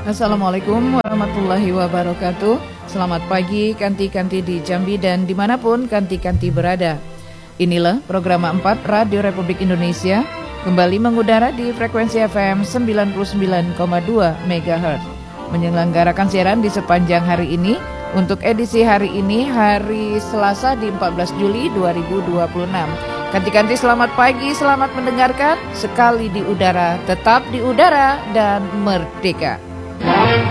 Assalamualaikum warahmatullahi wabarakatuh. Selamat pagi kanti-kanti di Jambi dan dimanapun kanti-kanti berada. Inilah program 4 Radio Republik Indonesia kembali mengudara di frekuensi FM 99,2 MHz. Menyelenggarakan siaran di sepanjang hari ini. Untuk edisi hari ini, hari Selasa di 14 Juli 2026. Kanti-kanti selamat pagi, selamat mendengarkan. Sekali di udara, tetap di udara dan merdeka.